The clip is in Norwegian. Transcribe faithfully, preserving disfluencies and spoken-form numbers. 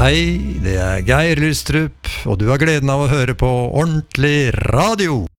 Hei, det er Geir Lystrup, og du har gleden av å høre på Ordentlig Radio.